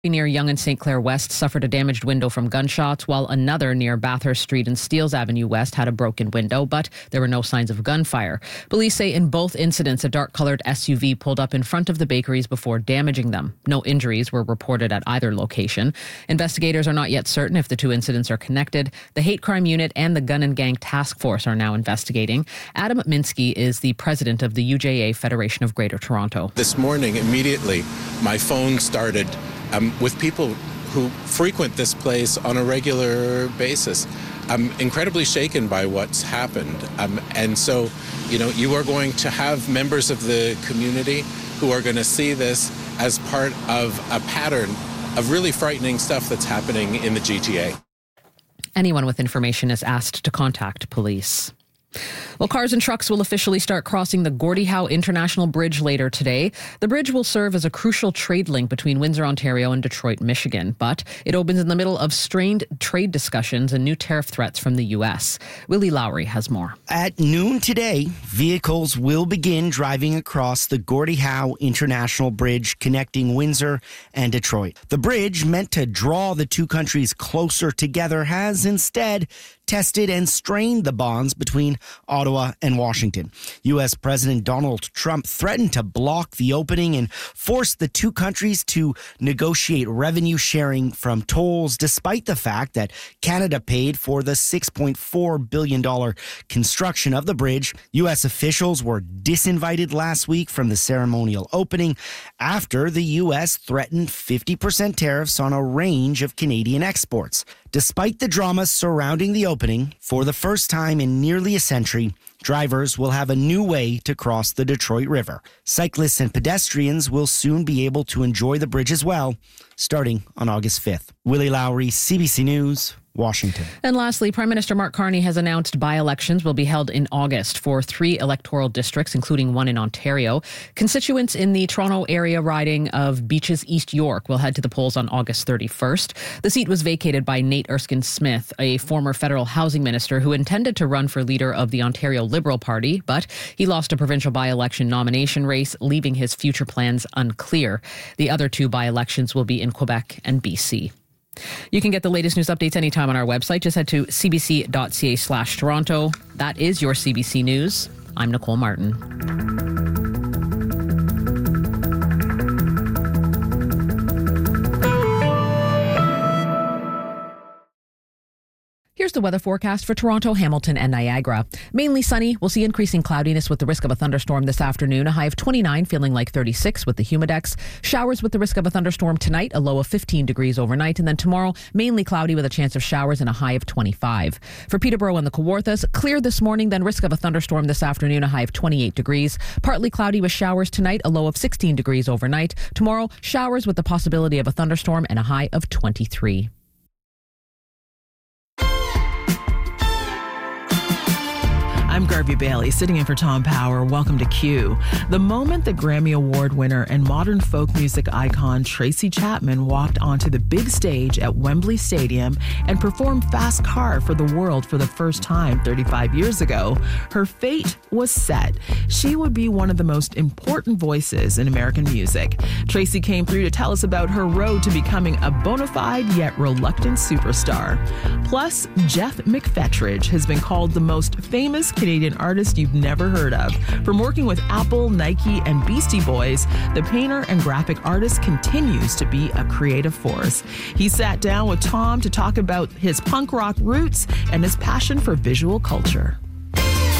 Near Yonge and St. Clair West suffered a damaged window from gunshots, while another near Bathurst Street and Steeles Avenue West had a broken window, but there were no signs of gunfire. Police say in both incidents, a dark-coloured SUV pulled up in front of the bakeries before damaging them. No injuries were reported at either location. Investigators are not yet certain if the two incidents are connected. The Hate Crime Unit and the Gun and Gang Task Force are now investigating. Adam Minsky is the president of the UJA Federation of Greater Toronto. This morning, immediately, my phone started with people who frequent this place on a regular basis. I'm incredibly shaken by what's happened. And so, you are going to have members of the community who are going to see this as part of a pattern of really frightening stuff that's happening in the GTA. Anyone with information is asked to contact police. Well, cars and trucks will officially start crossing the Gordie Howe International Bridge later today. The bridge will serve as a crucial trade link between Windsor, Ontario and Detroit, Michigan. But it opens in the middle of strained trade discussions and new tariff threats from the U.S. Willie Lowry has more. At noon today, vehicles will begin driving across the Gordie Howe International Bridge connecting Windsor and Detroit. The bridge, meant to draw the two countries closer together, has instead tested and strained the bonds between Ottawa and Washington. U.S. President Donald Trump threatened to block the opening and force the two countries to negotiate revenue sharing from tolls, despite the fact that Canada paid for the $6.4 billion construction of the bridge. U.S. officials were disinvited last week from the ceremonial opening after the U.S. threatened 50% tariffs on a range of Canadian exports. Despite the drama surrounding the opening, for the first time in nearly a century, drivers will have a new way to cross the Detroit River. Cyclists and pedestrians will soon be able to enjoy the bridge as well, starting on August 5th. Willie Lowry, CBC News, Washington. And lastly, Prime Minister Mark Carney has announced by-elections will be held in August for 3 electoral districts, including one in Ontario. Constituents in the Toronto area riding of Beaches East York will head to the polls on August 31st. The seat was vacated by Nate Erskine-Smith, a former federal housing minister who intended to run for leader of the Ontario Liberal Party, but he lost a provincial by-election nomination race, leaving his future plans unclear. The other 2 by-elections will be in Quebec and BC. You can get the latest news updates anytime on our website. Just head to cbc.ca/Toronto. That is your CBC News. I'm Nicole Martin. Here's the weather forecast for Toronto, Hamilton, and Niagara. Mainly sunny. We'll see increasing cloudiness with the risk of a thunderstorm this afternoon. A high of 29, feeling like 36 with the humidex. Showers with the risk of a thunderstorm tonight. A low of 15 degrees overnight. And then tomorrow, mainly cloudy with a chance of showers and a high of 25. For Peterborough and the Kawarthas, clear this morning, then risk of a thunderstorm this afternoon. A high of 28 degrees. Partly cloudy with showers tonight. A low of 16 degrees overnight. Tomorrow, showers with the possibility of a thunderstorm and a high of 23. I'm Garvey Bailey, sitting in for Tom Power. Welcome to Q. The moment the Grammy Award winner and modern folk music icon Tracy Chapman walked onto the big stage at Wembley Stadium and performed Fast Car for the world for the first time 35 years ago, her fate was set. She would be one of the most important voices in American music. Tracy came through to tell us about her road to becoming a bona fide yet reluctant superstar. Plus, Jeff McFetridge has been called the most famous Canadian artist you've never heard of. From working with Apple, Nike, and Beastie Boys, the painter and graphic artist continues to be a creative force. He sat down with Tom to talk about his punk rock roots and his passion for visual culture.